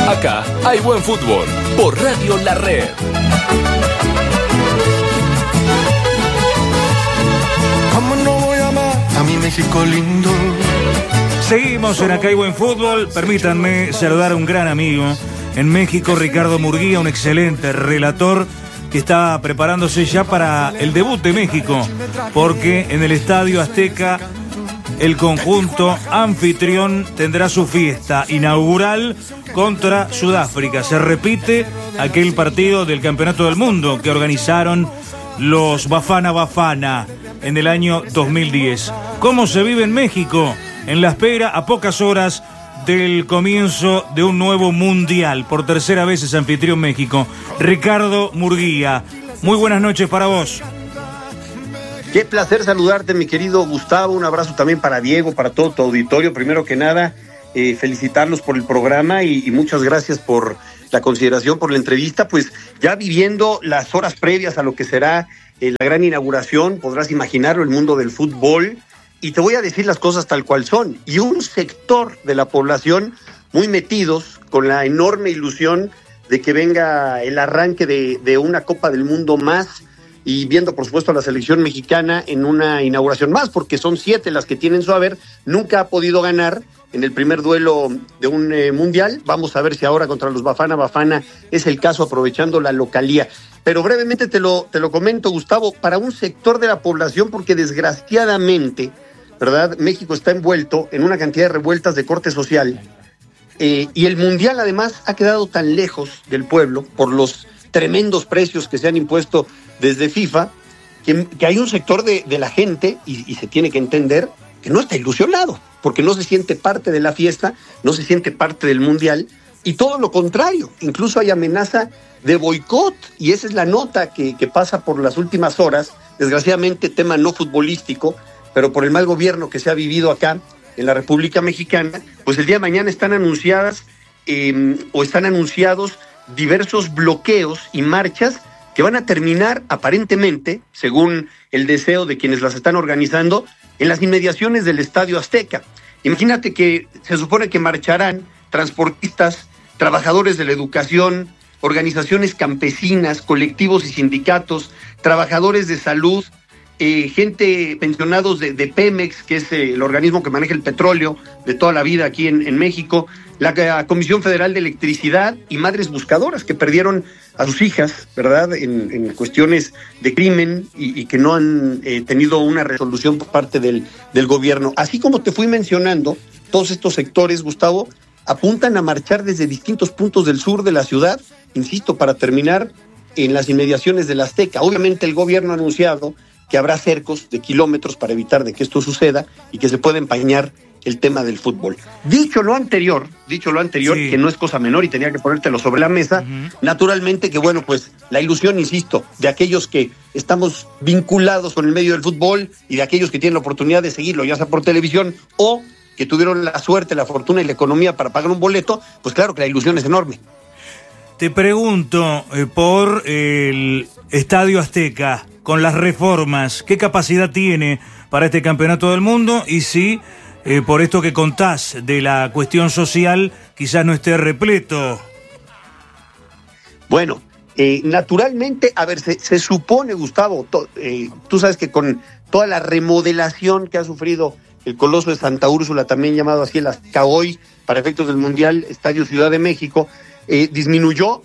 Acá hay buen fútbol por Radio La Red. ¿Cómo no voy a amar a mi México lindo? Seguimos en Acá hay buen fútbol. Permítanme saludar a un gran amigo en México, Ricardo Murguía, un excelente relator que está preparándose ya para el debut de México, porque en el Estadio Azteca el conjunto anfitrión tendrá su fiesta inaugural contra Sudáfrica. Se repite aquel partido del Campeonato del Mundo que organizaron los Bafana Bafana en el año 2010. ¿Cómo se vive en México? En la espera, a pocas horas del comienzo de un nuevo mundial. Por tercera vez es anfitrión México. Ricardo Murguía, muy buenas noches para vos. Qué placer saludarte, mi querido Gustavo. Un abrazo también para Diego, para todo tu auditorio. Primero que nada, felicitarlos por el programa y muchas gracias por la consideración, por la entrevista. Pues ya viviendo las horas previas a lo que será la gran inauguración, podrás imaginarlo, el mundo del fútbol. Y te voy a decir las cosas tal cual son. Y un sector de la población muy metidos con la enorme ilusión de que venga el arranque de una Copa del Mundo más, y viendo por supuesto a la selección mexicana en una inauguración más, porque son 7 las que tienen su haber. Nunca ha podido ganar en el primer duelo de un mundial. Vamos a ver si ahora contra los Bafana Bafana es el caso, aprovechando la localía. Pero brevemente te lo comento, Gustavo, para un sector de la población, porque desgraciadamente, ¿verdad?, México está envuelto en una cantidad de revueltas de corte social, y el mundial además ha quedado tan lejos del pueblo por los tremendos precios que se han impuesto desde FIFA, que hay un sector de la gente, y se tiene que entender, que no está ilusionado, porque no se siente parte de la fiesta, no se siente parte del mundial, y todo lo contrario, incluso hay amenaza de boicot, y esa es la nota que pasa por las últimas horas, desgraciadamente tema no futbolístico, pero por el mal gobierno que se ha vivido acá en la República Mexicana. Pues el día de mañana están anunciados diversos bloqueos y marchas que van a terminar aparentemente, según el deseo de quienes las están organizando, en las inmediaciones del Estadio Azteca. Imagínate que se supone que marcharán transportistas, trabajadores de la educación, organizaciones campesinas, colectivos y sindicatos, trabajadores de salud, gente, pensionados de Pemex, que es el organismo que maneja el petróleo de toda la vida aquí en México, la Comisión Federal de Electricidad, y madres buscadoras que perdieron a sus hijas, ¿verdad?, en cuestiones de crimen, y que no han tenido una resolución por parte del gobierno. Así como te fui mencionando, todos estos sectores, Gustavo, apuntan a marchar desde distintos puntos del sur de la ciudad, insisto, para terminar en las inmediaciones del Azteca. Obviamente el gobierno ha anunciado que habrá cercos de kilómetros para evitar de que esto suceda y que se pueda empañar el tema del fútbol. Dicho lo anterior, sí, que no es cosa menor y tenía que ponértelo sobre la mesa, naturalmente que, bueno, pues la ilusión, insisto, de aquellos que estamos vinculados con el medio del fútbol y de aquellos que tienen la oportunidad de seguirlo, ya sea por televisión o que tuvieron la suerte, la fortuna y la economía para pagar un boleto, pues claro que la ilusión es enorme. Te pregunto por el Estadio Azteca, con las reformas, ¿qué capacidad tiene para este campeonato del mundo? Y si por esto que contás de la cuestión social, quizás no esté repleto. Bueno, naturalmente, a ver, se supone, Gustavo, tú sabes que con toda la remodelación que ha sufrido el Coloso de Santa Úrsula, también llamado así el Azteca hoy, para efectos del Mundial, Estadio Ciudad de México, disminuyó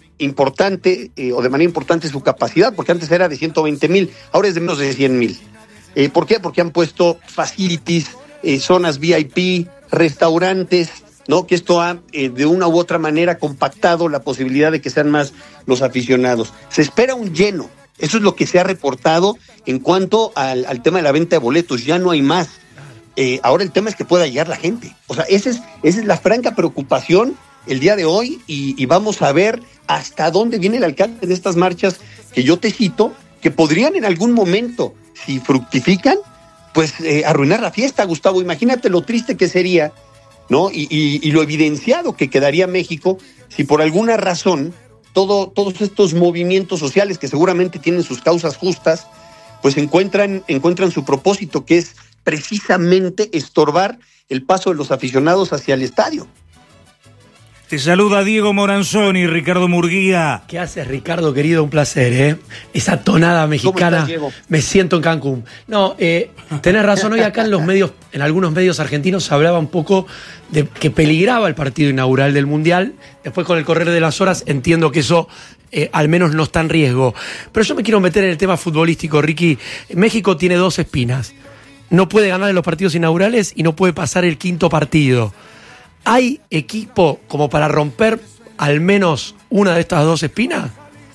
o de manera importante su capacidad, porque antes era de 120,000, ahora es de menos de 100,000. ¿Por qué? Porque han puesto facilities, zonas VIP, restaurantes, ¿no? Que esto ha de una u otra manera compactado la posibilidad de que sean más los aficionados. Se espera un lleno, eso es lo que se ha reportado en cuanto al tema de la venta de boletos, ya no hay más. Ahora el tema es que pueda llegar la gente, o sea, esa es la franca preocupación el día de hoy, y vamos a ver hasta dónde viene el alcance de estas marchas que yo te cito, que podrían en algún momento, si fructifican, pues arruinar la fiesta, Gustavo. Imagínate lo triste que sería, ¿no? Y lo evidenciado que quedaría México si por alguna razón todos estos movimientos sociales, que seguramente tienen sus causas justas, pues encuentran su propósito, que es precisamente estorbar el paso de los aficionados hacia el estadio. Te saluda Diego Moranzoni, Ricardo Murguía. ¿Qué haces, Ricardo, querido? Un placer, ¿eh? Esa tonada mexicana. ¿Cómo estás, Diego? Me siento en Cancún. No, tenés razón. Hoy acá en algunos medios argentinos se hablaba un poco de que peligraba el partido inaugural del Mundial. Después, con el correr de las horas, entiendo que eso al menos no está en riesgo. Pero yo me quiero meter en el tema futbolístico, Ricky. México tiene 2 espinas. No puede ganar en los partidos inaugurales y no puede pasar el 5.º partido. ¿Hay equipo como para romper al menos una de estas 2 espinas?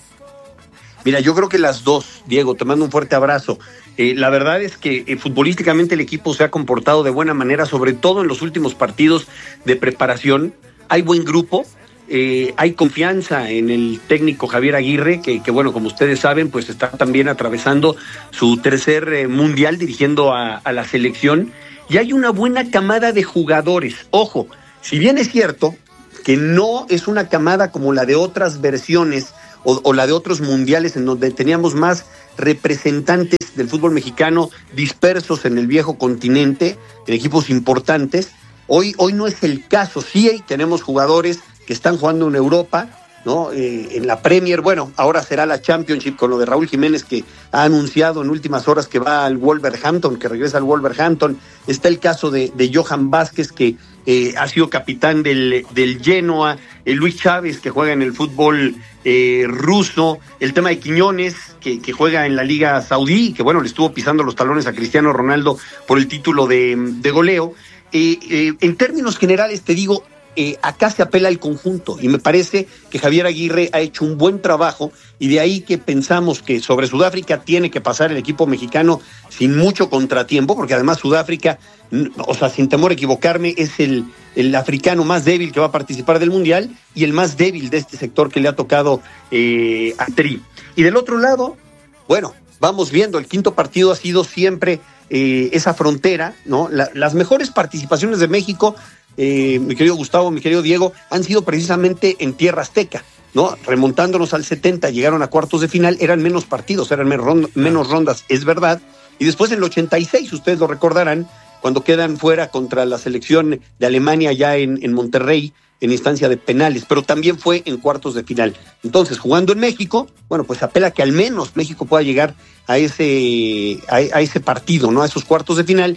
Mira, yo creo que las dos, Diego, te mando un fuerte abrazo. La verdad es que futbolísticamente el equipo se ha comportado de buena manera, sobre todo en los últimos partidos de preparación. Hay buen grupo, hay confianza en el técnico Javier Aguirre, que bueno, como ustedes saben, pues está también atravesando su tercer mundial dirigiendo a la selección. Y hay una buena camada de jugadores. Ojo, si bien es cierto que no es una camada como la de otras versiones o la de otros mundiales en donde teníamos más representantes del fútbol mexicano dispersos en el viejo continente, en equipos importantes, hoy no es el caso. Sí tenemos jugadores que están jugando en Europa, ¿no? En la Premier, bueno, ahora será la Championship con lo de Raúl Jiménez, que ha anunciado en últimas horas que va al Wolverhampton, que regresa al Wolverhampton. Está el caso de Johan Vázquez, que ha sido capitán del Genoa, Luis Chávez, que juega en el fútbol ruso, el tema de Quiñones, que juega en la Liga Saudí, que bueno, le estuvo pisando los talones a Cristiano Ronaldo por el título de goleo. En términos generales te digo, acá se apela al conjunto y me parece que Javier Aguirre ha hecho un buen trabajo, y de ahí que pensamos que sobre Sudáfrica tiene que pasar el equipo mexicano sin mucho contratiempo, porque además Sudáfrica, o sea, sin temor a equivocarme, es el africano más débil que va a participar del Mundial y el más débil de este sector que le ha tocado a Tri. Y del otro lado, bueno, vamos viendo, el 5.º partido ha sido siempre esa frontera, ¿no? Las mejores participaciones de México, mi querido Gustavo, mi querido Diego, han sido precisamente en tierra azteca, ¿no? Remontándonos al 70, llegaron a cuartos de final, eran menos partidos, eran menos rondas, es verdad. Y después en el 86, ustedes lo recordarán, cuando quedan fuera contra la selección de Alemania ya en Monterrey, en instancia de penales, pero también fue en cuartos de final. Entonces, jugando en México, bueno, pues apela que al menos México pueda llegar a ese partido, ¿no? A esos cuartos de final.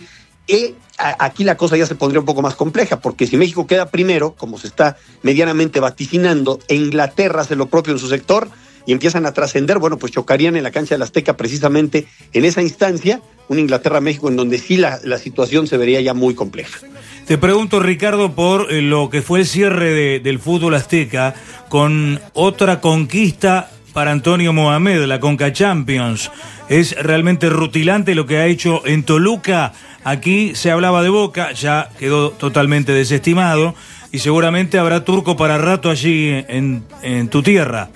Aquí la cosa ya se pondría un poco más compleja, porque si México queda primero, como se está medianamente vaticinando, e Inglaterra hace lo propio en su sector y empiezan a trascender, bueno, pues chocarían en la cancha del Azteca precisamente en esa instancia, un Inglaterra-México en donde sí la situación se vería ya muy compleja. Te pregunto, Ricardo, por lo que fue el cierre del fútbol azteca con otra conquista para Antonio Mohamed, la Conca Champions. Es realmente rutilante lo que ha hecho en Toluca. Aquí se hablaba de Boca, ya quedó totalmente desestimado, y seguramente habrá turco para rato allí en tu tierra.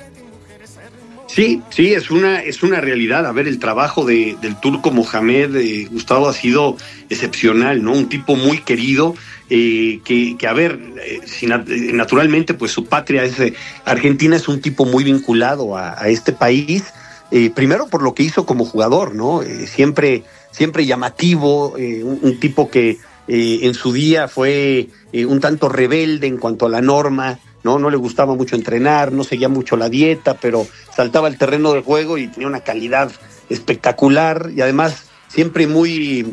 Sí, es una realidad. A ver, el trabajo del turco Mohamed, Gustavo, ha sido excepcional, ¿no? Un tipo muy querido, que a ver, naturalmente, pues su patria es Argentina, es un tipo muy vinculado a este país, primero por lo que hizo como jugador, ¿no? Siempre llamativo, un tipo que en su día fue un tanto rebelde en cuanto a la norma, no le gustaba mucho entrenar, no seguía mucho la dieta, pero saltaba al terreno de juego y tenía una calidad espectacular, y además siempre muy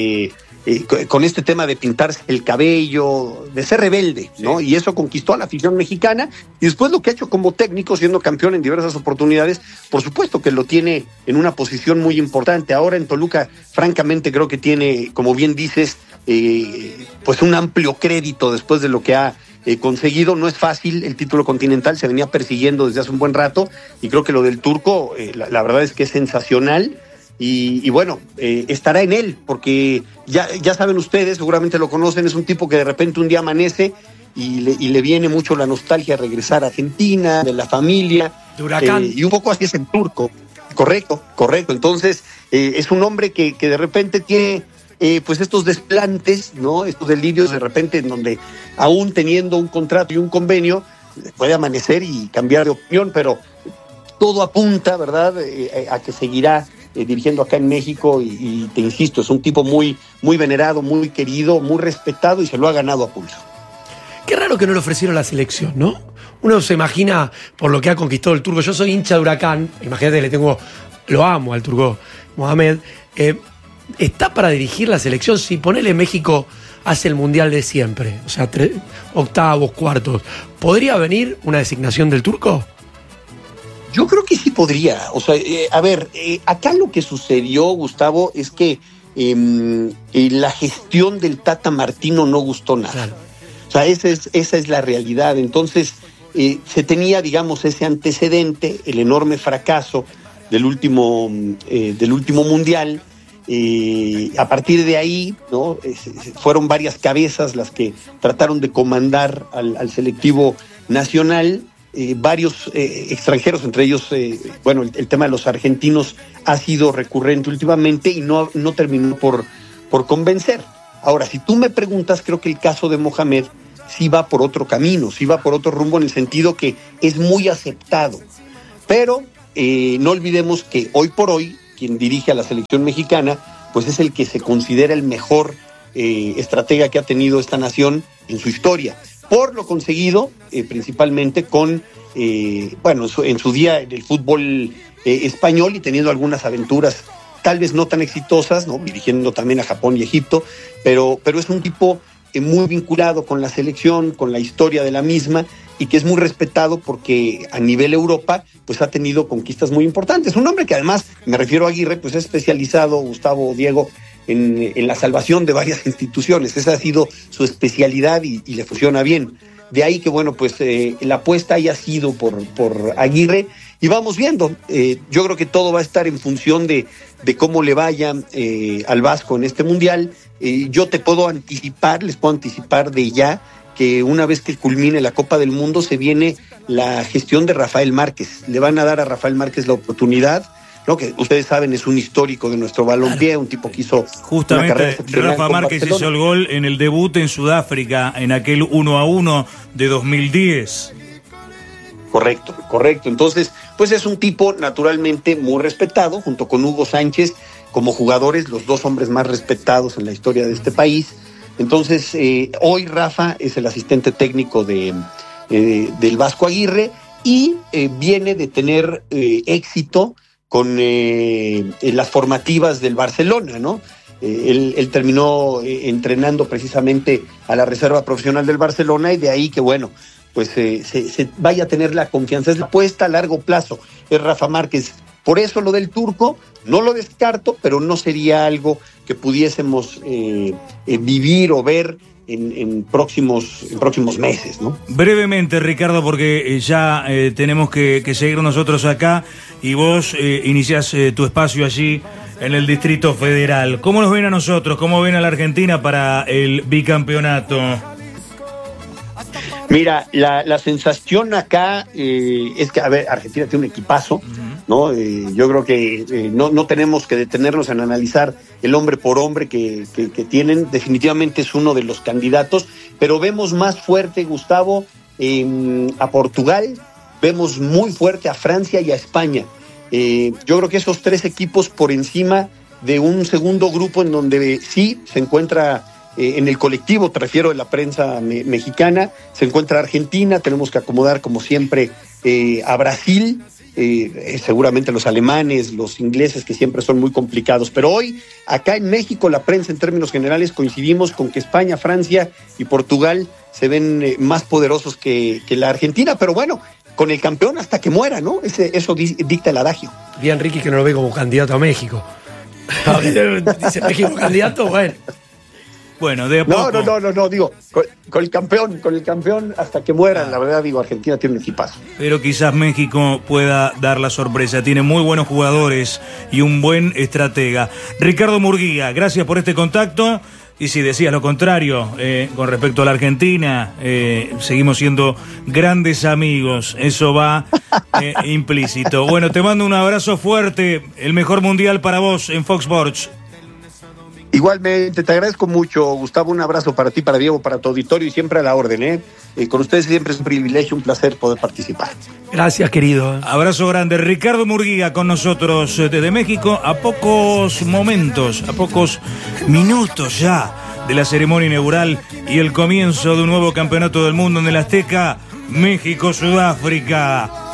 con este tema de pintarse el cabello, de ser rebelde, ¿no? Sí. Y eso conquistó a la afición mexicana, y después lo que ha hecho como técnico, siendo campeón en diversas oportunidades, por supuesto que lo tiene en una posición muy importante. Ahora en Toluca, francamente, creo que tiene, como bien dices, pues un amplio crédito después de lo que ha conseguido. No es fácil, el título continental se venía persiguiendo desde hace un buen rato, y creo que lo del turco, la verdad es que es sensacional. Y bueno, estará en él, porque ya saben ustedes, seguramente lo conocen, es un tipo que de repente un día amanece y le viene mucho la nostalgia de regresar a Argentina, de la familia, de Huracán. Y un poco así es el turco. Correcto. Entonces, es un hombre que de repente tiene pues estos desplantes, ¿no? Estos delirios de repente, en donde aún teniendo un contrato y un convenio, puede amanecer y cambiar de opinión, pero todo apunta, ¿verdad?, a que seguirá dirigiendo acá en México, y te insisto, es un tipo muy, muy venerado, muy querido, muy respetado, y se lo ha ganado a pulso. Qué raro que no le ofrecieron la selección, ¿no? Uno se imagina por lo que ha conquistado el turco. Yo soy hincha de Huracán, imagínate, lo amo al turco Mohamed. Está para dirigir la selección. Si ponele México hace el mundial de siempre, o sea, octavos, cuartos, ¿podría venir una designación del turco? Yo creo que sí podría. O sea, acá lo que sucedió, Gustavo, es que la gestión del Tata Martino no gustó nada. Claro. O sea, esa es la realidad. Entonces, se tenía, digamos, ese antecedente, el enorme fracaso del último mundial. A partir de ahí, ¿no? Fueron varias cabezas las que trataron de comandar al selectivo nacional. Varios extranjeros, entre ellos, el tema de los argentinos ha sido recurrente últimamente y no terminó por convencer. Ahora, si tú me preguntas, creo que el caso de Mohamed sí va por otro camino, sí va por otro rumbo, en el sentido que es muy aceptado. Pero no olvidemos que hoy por hoy, quien dirige a la selección mexicana, pues es el que se considera el mejor estratega que ha tenido esta nación en su historia, por lo conseguido principalmente con, en su día en el fútbol español, y teniendo algunas aventuras tal vez no tan exitosas, ¿no? Dirigiendo también a Japón y Egipto, pero es un tipo muy vinculado con la selección, con la historia de la misma, y que es muy respetado porque a nivel Europa pues ha tenido conquistas muy importantes. Un hombre que además, me refiero a Aguirre, pues es especializado, Gustavo, Diego, en la salvación de varias instituciones. Esa ha sido su especialidad y le funciona bien. De ahí que, la apuesta haya sido por Aguirre, y vamos viendo. Yo creo que todo va a estar en función de cómo le vaya al Vasco en este mundial. Yo les puedo anticipar de ya que una vez que culmine la Copa del Mundo se viene la gestión de Rafael Márquez. Le van a dar a Rafael Márquez la oportunidad, ¿no? Que ustedes saben es un histórico de nuestro balompié, un tipo que hizo justamente Rafa Márquez hizo el gol en el debut en Sudáfrica en aquel 1-1 de 2010. Correcto. Entonces, pues es un tipo naturalmente muy respetado, junto con Hugo Sánchez, como jugadores, los dos hombres más respetados en la historia de este país. Entonces, hoy Rafa es el asistente técnico del Vasco Aguirre, y viene de tener éxito con las formativas del Barcelona, ¿no? Él terminó entrenando precisamente a la reserva profesional del Barcelona, y de ahí que, se vaya a tener la confianza. Es la apuesta a largo plazo, es Rafa Márquez. Por eso lo del turco no lo descarto, pero no sería algo que pudiésemos vivir o ver en próximos meses, ¿no? Brevemente, Ricardo, porque ya tenemos que seguir nosotros acá, y vos iniciás tu espacio allí en el Distrito Federal. ¿Cómo nos ven a nosotros? ¿Cómo ven a la Argentina para el bicampeonato? Mira, la sensación acá es que, Argentina tiene un equipazo, ¿no? Yo creo que no tenemos que detenernos en analizar el hombre por hombre que tienen. Definitivamente es uno de los candidatos, pero vemos más fuerte, Gustavo, a Portugal, vemos muy fuerte a Francia y a España. Yo creo que esos tres equipos por encima de un segundo grupo en donde sí se encuentra... en el colectivo, te refiero, de la prensa mexicana, se encuentra Argentina. Tenemos que acomodar, como siempre, a Brasil, seguramente los alemanes, los ingleses, que siempre son muy complicados. Pero hoy, acá en México, la prensa, en términos generales, coincidimos con que España, Francia y Portugal se ven más poderosos que la Argentina. Pero bueno, con el campeón hasta que muera, ¿no? Eso dicta el adagio. Bien, Ricky, que no lo ve como candidato a México. Dice México candidato, bueno. Bueno, de a poco. No, digo, con el campeón hasta que mueran. La verdad, digo, Argentina tiene un equipazo. Pero quizás México pueda dar la sorpresa. Tiene muy buenos jugadores y un buen estratega. Ricardo Murguía, gracias por este contacto. Y si decías lo contrario, con respecto a la Argentina, seguimos siendo grandes amigos. Eso va implícito. Bueno, te mando un abrazo fuerte. El mejor mundial para vos en Fox Sports. Igualmente, te agradezco mucho, Gustavo. Un abrazo para ti, para Diego, para tu auditorio, y siempre a la orden, con ustedes siempre es un privilegio, un placer poder participar. Gracias, querido. Abrazo grande. Ricardo Murguía con nosotros desde México, a pocos momentos, a pocos minutos ya de la ceremonia inaugural y el comienzo de un nuevo campeonato del mundo en el Azteca, México-Sudáfrica.